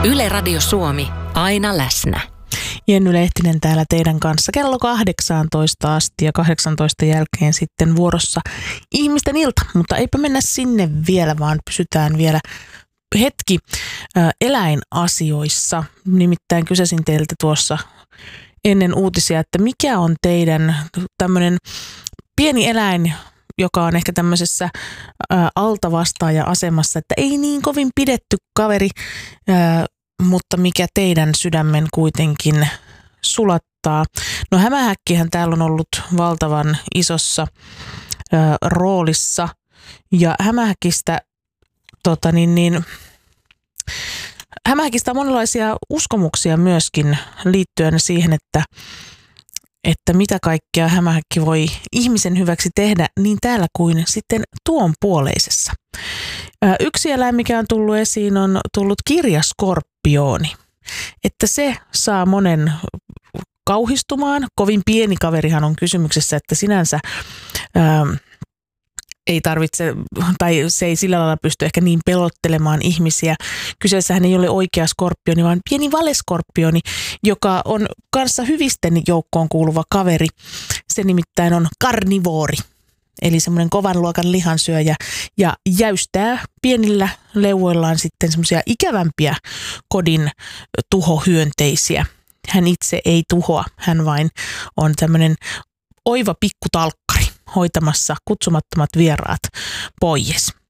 Yle Radio Suomi, aina läsnä. Jenny Lehtinen täällä teidän kanssa kello 18 asti ja 18 jälkeen sitten vuorossa ihmisten ilta. Mutta eipä mennä sinne vielä, vaan pysytään vielä hetki eläinasioissa. Nimittäin kysäsin teiltä tuossa ennen uutisia, että mikä on teidän tämmöinen pieni eläin, joka on ehkä tämmöisessä altavastaaja-asemassa, että ei niin kovin pidetty kaveri, mutta mikä teidän sydämen kuitenkin sulattaa. No hämähäkkihän täällä on ollut valtavan isossa roolissa ja hämähäkistä hämähäkistä on monenlaisia uskomuksia myöskin liittyen siihen, että mitä kaikkea hämähäkki voi ihmisen hyväksi tehdä niin täällä kuin sitten tuon puoleisessa. Yksi eläin, mikä on tullut esiin, on tullut kirjaskorpiooni. Että se saa monen kauhistumaan. Kovin pieni kaverihan on kysymyksessä, että sinänsä ei tarvitse, tai se ei sillä lailla pysty ehkä niin pelottelemaan ihmisiä. Kyseessähän ei ole oikea skorpioni, vaan pieni valeskorpioni, joka on kanssa hyvisten joukkoon kuuluva kaveri. Se nimittäin on karnivoori, eli semmoinen kovan luokan lihansyöjä, ja jäystää pienillä leuvoillaan sitten semmoisia ikävämpiä kodin tuhohyönteisiä. Hän itse ei tuhoa, hän vain on tämmöinen oiva pikkutalkkari hoitamassa kutsumattomat vieraat pois.